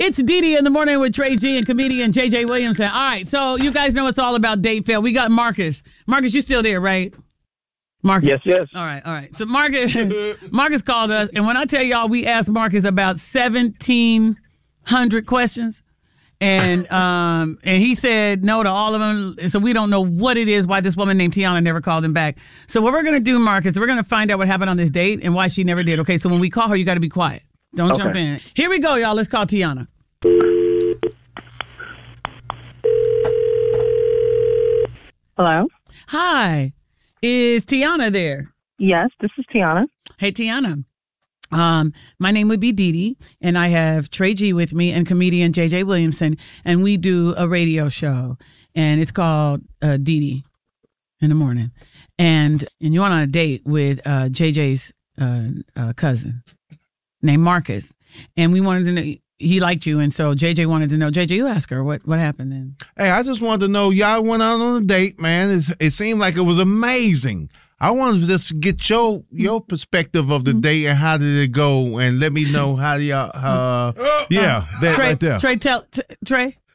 It's Dee in the morning with Trey G and comedian JJ Williamson. All right, so you guys know it's all about date fail. We got Marcus. Marcus, you still there, right? Marcus. Yes. All right. So Marcus called us, and when I tell y'all, we asked Marcus about 1,700 questions, and he said no to all of them. So we don't know what it is why this woman named Tiana never called him back. So what we're gonna do, Marcus, we're gonna find out what happened on this date and why she never did. Okay, so when we call her, you got to be quiet. Don't jump in. Here we go, y'all. Let's call Tiana. Hello? Hi. Is Tiana there? Yes, this is Tiana. Hey, Tiana. My name would be Dee, and I have Trey G with me and comedian JJ Williamson, and we do a radio show, and it's called Dee in the morning. And you went on a date with JJ's cousin named Marcus, and we wanted to know, he liked you, and so JJ wanted to know. JJ, you ask her what happened then. Hey, I just wanted to know, y'all went out on a date, man. It seemed like it was amazing. I wanted to just get your perspective of the date and how did it go, and let me know how y'all. That Trey, right there. Trey, Trey.